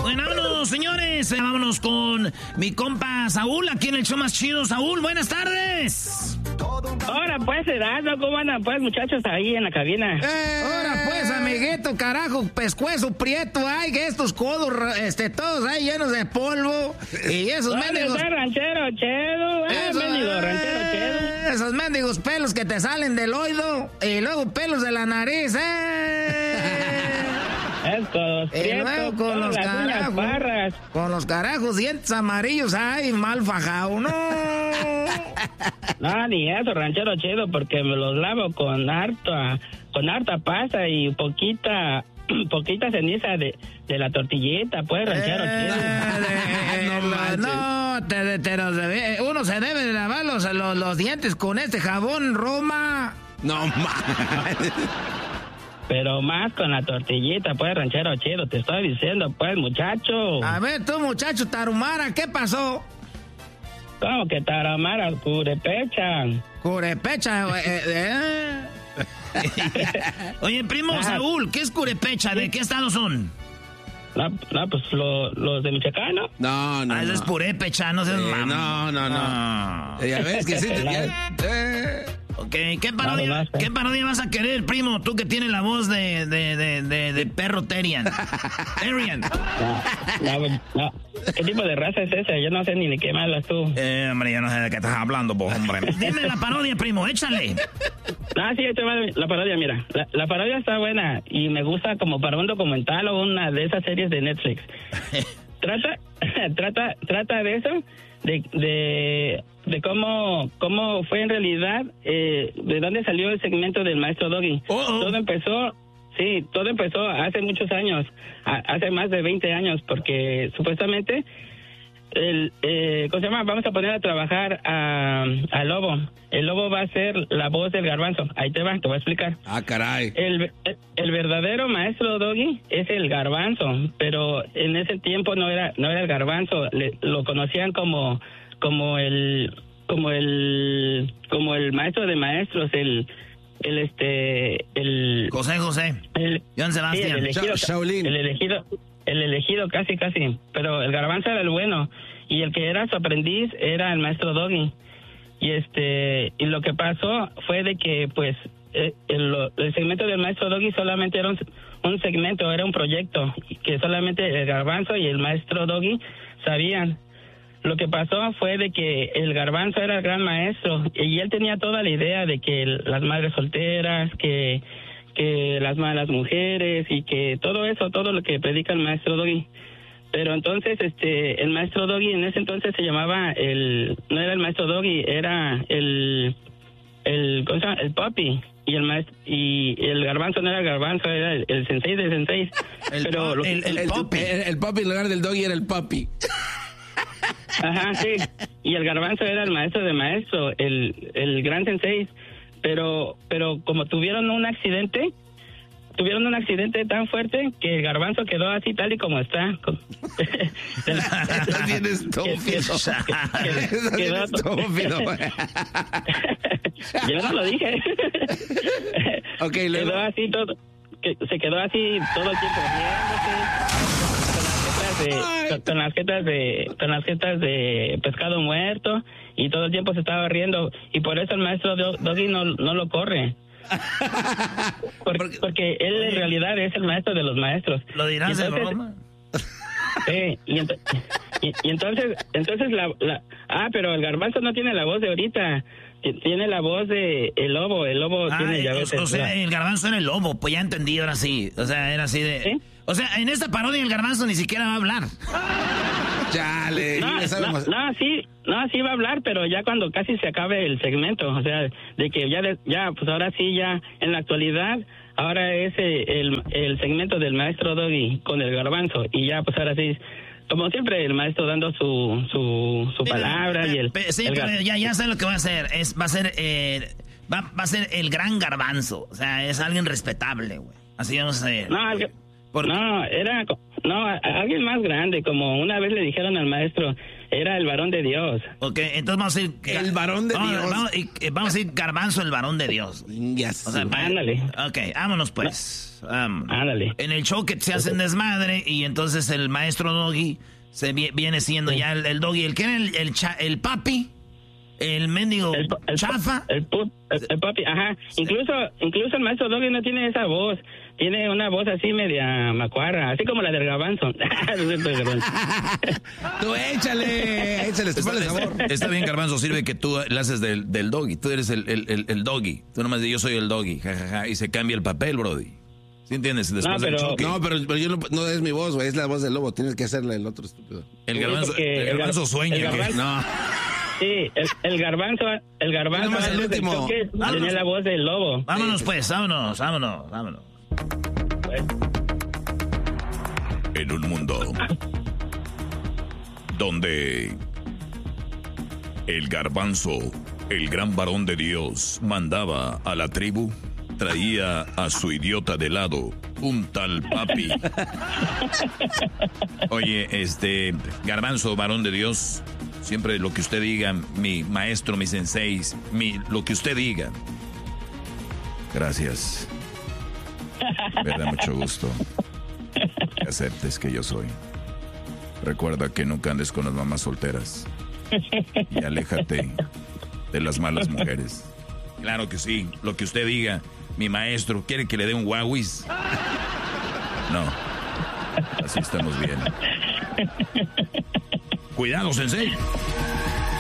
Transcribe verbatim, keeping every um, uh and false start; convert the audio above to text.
Bueno, vámonos, señores. Eh, vámonos con mi compa Saúl, aquí en el show más chido. Saúl, buenas tardes. Ahora pues, Erasmo, ¿cómo andan pues, muchachos, ahí en la cabina? Eh, Ahora pues, amiguito, carajo, pescuezo prieto, ay, que estos codos, este, todos ahí llenos de polvo. Y esos mendigos... ranchero chedo, eh, Esos, mendigo eh, ranchero chedo. Esos mendigos pelos que te salen del oído y luego pelos de la nariz, eh. Es codos Y prietos, luego con con los las uñas carajos, parras. con los carajos dientes amarillos, ay, mal fajado, no. No, ni eso, ranchero chedo, porque me los lavo con harta, con harta pasta y poquita, poquita ceniza de, de la tortillita, pues, ranchero Eh, chedo. eh, No no, te, te los debe- uno se debe de lavar los, los, los dientes con este jabón Roma. No mames. Pero más con la tortillita, pues, ranchero chedo, te estoy diciendo, pues, muchacho. A ver, tú, muchacho Tarumara, ¿qué pasó? ¿Cómo que Taramara, curepecha? Curepecha, eh, eh. Oye, primo Ah. Saúl, ¿qué es Curepecha? ¿De qué estado son? No, no, pues lo- los de Michoacán, ¿no? No, no. Ah, ese no. es Purépecha, no seas Eh, mamón. no, no, no. Ah. Ya ves que sí. te- ya- eh. Ok, ¿qué parodia, Nada más, eh. ¿qué parodia vas a querer, primo? Tú que tienes la voz de, de, de, de, de perro Terian. Terian. No, no, no. ¿Qué tipo de raza es esa? Yo no sé ni de qué me hablas tú. Eh, hombre, yo no sé de qué estás hablando, pues, hombre. Dime la parodia, primo, échale. Ah, sí, este va la parodia, mira. La, la parodia está buena y me gusta como para un documental o una de esas series de Netflix. Trata, trata, trata de eso, de, de, de cómo, cómo fue en realidad, eh, de dónde salió el segmento del maestro Doggy. Oh, oh. Todo empezó, sí, todo empezó hace muchos años, a- hace más de veinte años, porque supuestamente el, eh, ¿cómo se llama? Vamos a poner a trabajar a, a Lobo. El Lobo va a ser la voz del Garbanzo. Ahí te va, te voy a explicar. Ah, caray. El, el verdadero maestro Doggy es el Garbanzo, pero en ese tiempo no era no era el Garbanzo, le- lo conocían como como el como el como el maestro de maestros, el el este el José, José. el, Joan sí, el Sebastián. elegido, Sha- Shaolin. el elegido el elegido casi casi, pero el Garbanzo era el bueno y el que era su aprendiz era el maestro Doggy. Y este y lo que pasó fue de que pues eh, el, el segmento del maestro Doggy solamente era un, un segmento, era un proyecto que solamente el Garbanzo y el maestro Doggy sabían. Lo que pasó fue de que el Garbanzo era el gran maestro y él tenía toda la idea de que el- las madres solteras, que que las malas mujeres y que todo eso, todo lo que predica el maestro Doggy. Pero entonces, este, el maestro Doggy en ese entonces se llamaba el, no era el maestro Doggy, era el, el, ¿cómo se llama? El papi. Y el maestro, y el Garbanzo no era el Garbanzo, era el, el sensei de sensei. El Pero pa- lo- el- El, papi. el, el papi en lugar del doggy era el papi. Ajá, sí. Y el Garbanzo era el maestro de maestro, el, el gran sensei. Pero, pero como tuvieron un accidente, tuvieron un accidente tan fuerte que el Garbanzo quedó así tal y como está. Estás bien estúpido. Estás bien estúpido. Yo no lo dije. Ok, luego. Quedó así todo, que se quedó así todo el tiempo riéndose, con las jetas de, con, con las jetas de, con las jetas de pescado muerto, y todo el tiempo se estaba riendo, y por eso el maestro Do- Doggy no, no lo corre. Por- Porque- porque él en realidad es el maestro de los maestros. ¿Lo dirás Y de entonces- broma? Sí, y, ent- y, y entonces, entonces la, la, ah, pero el Garbanzo no tiene la voz de ahorita, T- tiene la voz de el lobo, el lobo Ah, tiene ya o, ves, o sea, la- el garbanzo era el lobo, pues ya entendí, ahora sí. O sea, era así de... ¿Sí? O sea, en esta parodia el garbanzo ni siquiera va a hablar. Chale. no, ya no, sabemos. no, sí, no, sí va a hablar, pero ya cuando casi se acabe el segmento, o sea, de que ya, de- ya, pues ahora sí, ya en la actualidad, ahora es eh, el, el segmento del maestro Doggy con el Garbanzo, y ya, pues ahora sí, como siempre, el maestro dando su, su, su palabra y el... Pe- Sí, el pero gar- ya, ya sé lo que va a hacer. Es, va a ser... Eh, va, va a ser el gran garbanzo. O sea, es alguien respetable, güey. Así vamos a ser. No, el- Porque- no, era, co- No, a, a alguien más grande, como una vez le dijeron al maestro, era el varón de Dios. Ok, entonces vamos a ir... El varón de vamos, Dios. Vamos, y, vamos a ir Garbanzo, el varón de Dios. Yes. O sea, Ándale. Ok, vámonos pues. Vámonos. Ándale. En el show que se hacen desmadre y entonces el maestro Doggy se vi, viene siendo ya el, el Doggy. ¿El que era el, el, cha, el papi? El mendigo El, el, chafa. El, el, el, el papi, ajá. Incluso, incluso el maestro Doggy no tiene esa voz. Tiene una voz así media macuarra, así como la del Garbanzo. Tú échale, échale, Está, sabor. está, está bien, Garbanzo, sirve que tú le haces del, del Doggy. Tú eres el, el, el, el Doggy. Tú nomás dices, yo soy el Doggy, jajaja, ja, ja, y se cambia el papel, brody. ¿Sí entiendes? Después no, pero, del choque. No, pero, pero yo no, no es mi voz, güey, es la voz del lobo. Tienes que hacerle el otro estúpido. El Garbanzo, el garbanzo el sueña. el garbanzo, que, no. Sí, el, el Garbanzo, el Garbanzo Nada más el antes del último. choque tenía la voz del lobo. Vámonos pues, vámonos, vámonos, vámonos. Pues, En un mundo donde el Garbanzo, el gran varón de Dios, mandaba a la tribu, traía a su idiota de lado, un tal papi. Oye, este, Garbanzo, varón de Dios, siempre lo que usted diga, mi maestro, mi sensei, mi, lo que usted diga. Gracias. Me da mucho gusto que aceptes que yo soy. Recuerda que nunca andes con las mamás solteras. Y aléjate de las malas mujeres. Claro que sí, lo que usted diga. Mi maestro, ¿quiere que le dé un guauis? No, así estamos bien. Cuidado, sensei.